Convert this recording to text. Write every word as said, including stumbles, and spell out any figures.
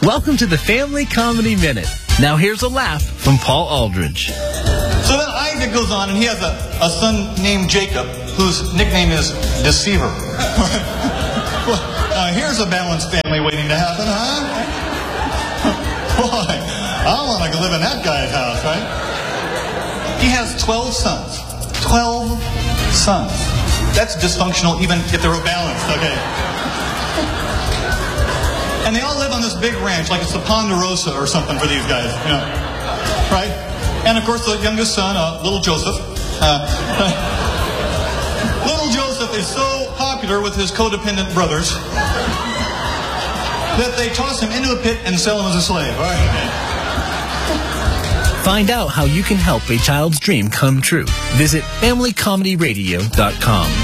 Welcome to the Family Comedy Minute. Now here's a laugh from Paul Aldridge. So then Isaac goes on, and he has a, a son named Jacob, whose nickname is Deceiver. Well, uh, here's a balanced family waiting to happen, huh? Boy, I want to live in that guy's house, right? He has twelve sons. twelve sons. That's dysfunctional even if they're balanced, okay? And they all live on this big ranch, like it's the Ponderosa or something for these guys, you know, right? And of course, the youngest son, uh, little Joseph, uh, little Joseph is so popular with his codependent brothers that they toss him into a pit and sell him as a slave. All right. Find out how you can help a child's dream come true. Visit family comedy radio dot com.